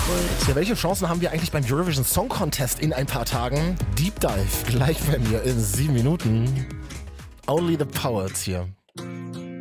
Ja, welche Chancen haben wir eigentlich beim Eurovision Song Contest in ein paar Tagen? Deep Dive gleich bei mir in 7 Minuten. Only the Poets hier.